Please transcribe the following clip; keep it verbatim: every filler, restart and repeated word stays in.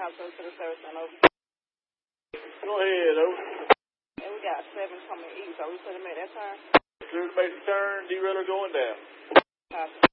house over to the service center. Over. Go ahead, over. And we got seven coming east. Are we supposed to make that turn? Clear to make the turn, derailleur going down. Copy.